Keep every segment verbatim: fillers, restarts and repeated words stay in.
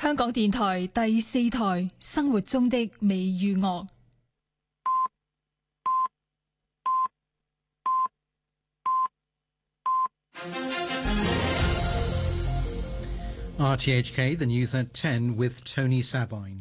香港電台第四台生活中的美與樂。 R T H K, the news at ten with Tony Sabine.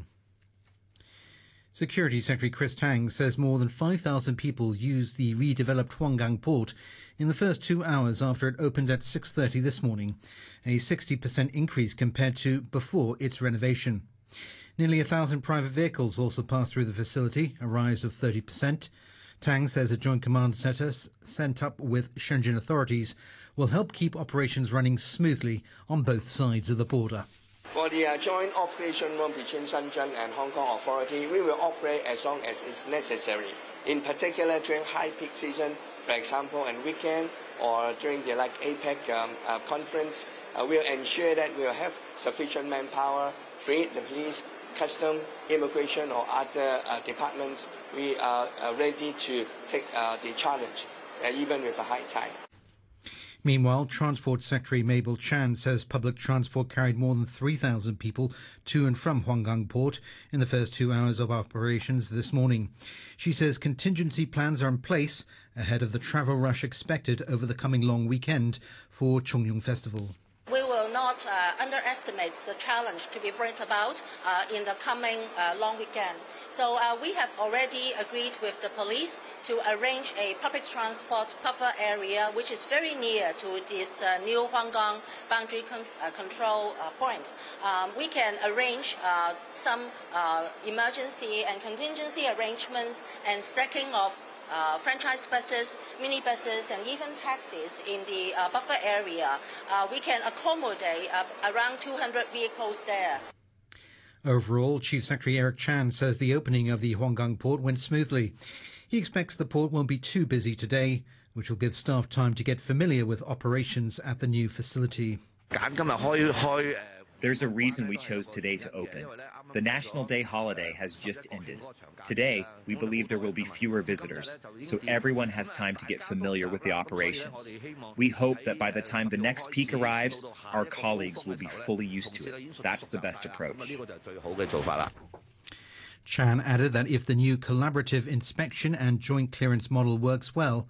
Security Secretary Chris Tang says more than five thousand people used the redeveloped Huanggang port in the first two hours after it opened at six thirty this morning, a sixty percent increase compared to before its renovation. Nearly a thousand private vehicles also passed through the facility, a rise of thirty percent. Tang says a joint command center sent up with Shenzhen authorities will help keep operations running smoothly on both sides of the border. For the uh, joint operation room between Shenzhen and Hong Kong Authority, we will operate as long as it's necessary. In particular, during high peak season, for example, and weekend, or during the like APEC um, uh, conference, uh, we'll ensure that we'll have sufficient manpower, be it the police, custom, immigration, or other uh, departments. We are uh, ready to take uh, the challenge, uh, even with a high tide. Meanwhile, Transport Secretary Mabel Chan says public transport carried more than three thousand people to and from Huanggang Port in the first two hours of operations this morning. She says contingency plans are in place ahead of the travel rush expected over the coming long weekend for Chongyun Festival. We will not uh, underestimate the challenge to be brought about uh, in the coming uh, long weekend. So uh, we have already agreed with the police to arrange a public transport buffer area which is very near to this uh, new Huanggang boundary con uh, control uh, point. Um, we can arrange uh, some uh, emergency and contingency arrangements and stacking of Uh, franchise buses, minibuses, and even taxis in the uh, buffer area. Uh, we can accommodate uh, around two hundred vehicles there. Overall, Chief Secretary Eric Chan says the opening of the Huanggang port went smoothly. He expects the port won't be too busy today, which will give staff time to get familiar with operations at the new facility. There's a reason we chose today to open. The National Day holiday has just ended. Today, we believe there will be fewer visitors, so everyone has time to get familiar with the operations. We hope that by the time the next peak arrives, our colleagues will be fully used to it. That's the best approach. Chan added that if the new collaborative inspection and joint clearance model works well,